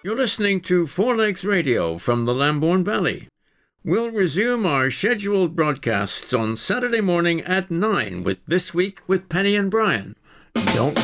You're listening to Four Legs Radio from the Lambourne Valley. We'll resume our scheduled broadcasts on Saturday morning at 9 with This Week with Penny and Brian. Don't